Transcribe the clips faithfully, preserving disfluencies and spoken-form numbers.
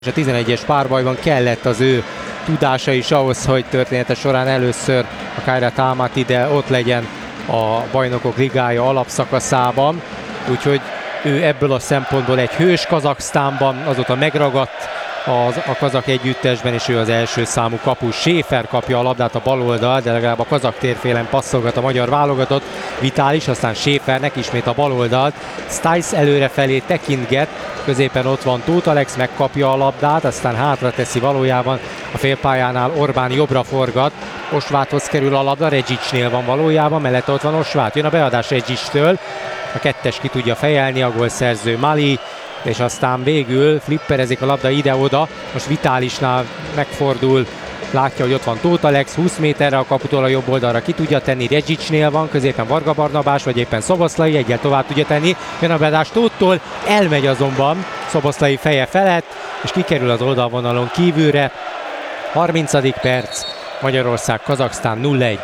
És a tizenegyes párbajban kellett az ő tudása is ahhoz, hogy története során először a Khairat Almaty ott legyen a Bajnokok Ligája alapszakaszában. Úgyhogy ő ebből a szempontból egy hős Kazaksztánban, azóta megragadt az, a kazak együttesben, és ő az első számú kapus. Schäfer kapja a labdát a bal oldal, de legalább a kazak térfélen passzolgat a magyar válogatott. Vitális, aztán Schäfernek ismét a bal oldalt. Stice előrefelé tekintget, középen ott van Tóth Alex, megkapja a labdát, aztán hátra teszi valójában a félpályánál. Orbán jobbra forgat, Osváthoz kerül a labda, Regicsnél van valójában, mellette ott van Osvát. Jön a beadás Regicstől, a kettes ki tudja fejelni, a gólszerző Mali, és aztán végül flipperezik a labda ide-oda. Most Vitálisnál megfordul, látja, hogy ott van Tóth Alex, húsz méterre a kaputól a jobb oldalra ki tudja tenni, Regicsnél van, középen Varga Barnabás, vagy éppen Szoboszlai, egyel tovább tudja tenni. Jön a beadás Tóthtól, elmegy azonban Szoboszlai feje felett, és kikerül az oldalvonalon kívülre. harmincadik perc, Magyarország-Kazaksztán nulla egy.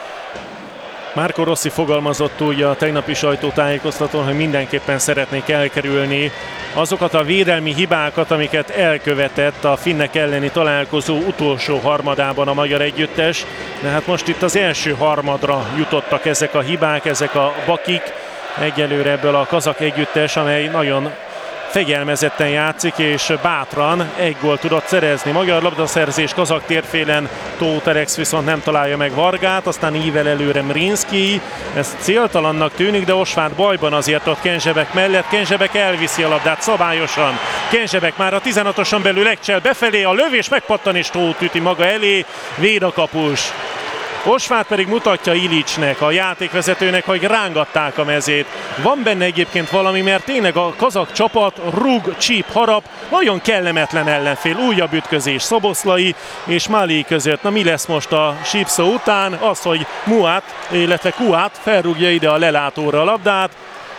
Marco Rossi fogalmazott úgy a tegnapi sajtótájékoztatón, hogy mindenképpen szeretnék elkerülni azokat a védelmi hibákat, amiket elkövetett a finnek elleni találkozó utolsó harmadában a magyar együttes. De hát most itt az első harmadra jutottak ezek a hibák, ezek a bakik. Egyelőre ebből a kazak együttes, amely nagyon fegyelmezetten játszik, és bátran egy gólt tudott szerezni. Magyar labdaszerzés kazak térfélen, Tóth Alex viszont nem találja meg Vargát, aztán ível előre Mrinszki. Ez céltalannak tűnik, de Osvát bajban azért ott Kenzsebek mellett. Kenzsebek elviszi a labdát szabályosan. Kenzsebek már a tizenhatoson belül Ekcsel befelé, a lövés megpattan és Tóth üti maga elé, véd a kapus. Osvát pedig mutatja Ilicsnek, a játékvezetőnek, hogy rángatták a mezét. Van benne egyébként valami, mert tényleg a kazak csapat rúg, csíp, harap, nagyon kellemetlen ellenfél. Újabb ütközés Szoboszlai és Mali között. Na mi lesz most a sípszó után? Az, hogy Muát, illetve Kuát felrúgja ide a lelátóra a labdát.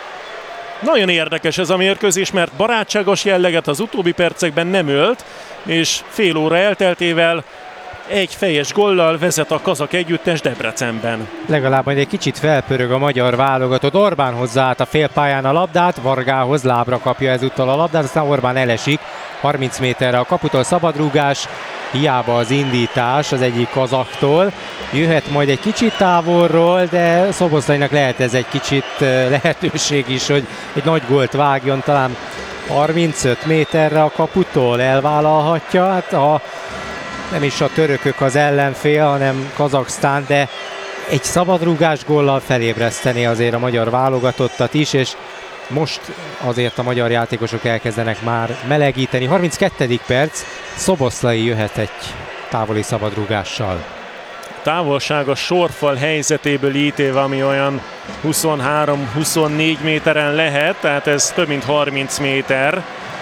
Nagyon érdekes ez a mérkőzés, mert barátságos jelleget az utóbbi percekben nem ölt, és fél óra elteltével egy fejes góllal vezet a kazak együttes Debrecenben. Legalább majd egy kicsit felpörög a magyar válogatott. Orbán hozzáállt a félpályán a labdát, Vargához lábra kapja ezúttal a labdát, aztán Orbán elesik harminc méterre a kaputól, szabadrúgás, hiába az indítás az egyik kazaktól. Jöhet majd egy kicsit távolról, de Szoboszlainak lehet ez egy kicsit lehetőség is, hogy egy nagy gólt vágjon, talán harmincöt méterre a kaputól elvállalhatja. Hát a nem is a törökök az ellenfél, hanem Kazaksztán, de egy szabadrúgás góllal felébreszteni azért a magyar válogatottat is, és most azért a magyar játékosok elkezdenek már melegíteni. harminckettedik perc, Szoboszlai jöhet egy távoli szabadrúgással. Távolság a sorfal helyzetéből ítélve, ami olyan huszonhárom-huszonnégy méteren lehet, tehát ez több mint harminc méter.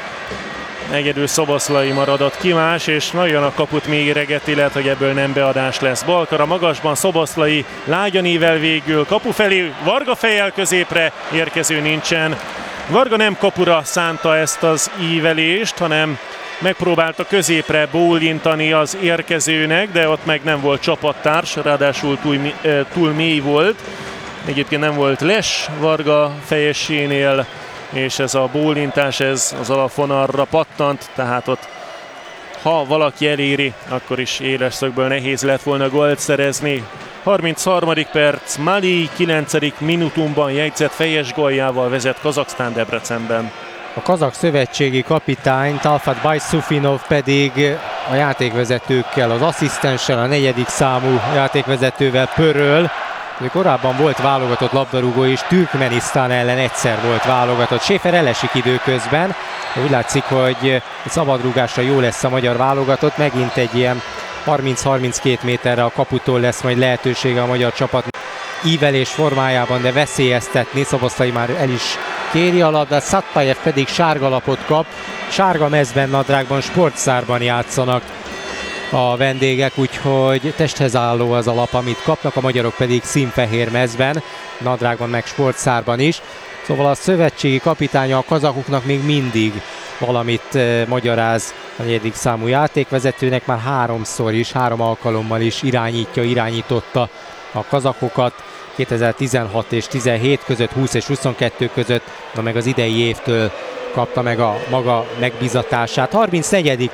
Egyedül Szoboszlai maradott ki más, és nagyon a kaput méregeti, lehet, hogy ebből nem beadás lesz. Balkara magasban, Szoboszlai lágyan ível végül, kapu felé, Varga fejjel középre, érkező nincsen. Varga nem kapura szánta ezt az ívelést, hanem megpróbálta középre bólintani az érkezőnek, de ott meg nem volt csapattárs, ráadásul túl, túl mély volt. Egyébként nem volt les Varga fejesénél, és ez a bólintás, ez az alapvonalra pattant, tehát ott ha valaki eléri, akkor is éles szögből nehéz lett volna gólt szerezni. harmincharmadik perc, Mali kilencedik minutumban jegyzett fejes góljával vezet Kazaksztán Debrecenben. A kazak szövetségi kapitány Talfat Baysufinov pedig a játékvezetőkkel, az asszisztenssel, a negyedik számú játékvezetővel pöröl. Korábban volt válogatott labdarúgó is, Türkmenisztán ellen egyszer volt válogatott. Schäfer elesik időközben, úgy látszik, hogy szabadrúgásra jó lesz a magyar válogatott, megint egy ilyen harminc-harminckét méterre a kaputól lesz majd lehetősége a magyar csapat ívelés formájában, de veszélyeztetni. Szoboszlai már el is kéri a labdát, Szatpajev pedig sárga lapot kap, sárga mezben, nadrágban, sportszárban játszanak a vendégek, úgyhogy testhez álló az a lap, amit kapnak, a magyarok pedig színfehér mezben, nadrágban meg sportszárban is. Szóval a szövetségi kapitánya a kazakoknak még mindig valamit eh, magyaráz a negyedik számú játékvezetőnek, már háromszor is, három alkalommal is irányítja, irányította a kazakokat. kétezer-tizenhat és tizenhét között, húsz és huszonkettő között, na meg az idei évtől kapta meg a maga megbízatását. harmincnegyedik